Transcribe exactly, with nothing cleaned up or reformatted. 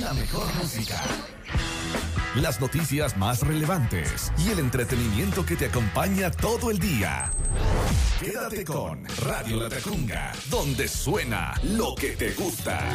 la mejor música, las noticias más relevantes y el entretenimiento que te acompaña todo el día. Quédate con Radio La Tacunga, donde suena lo que te gusta.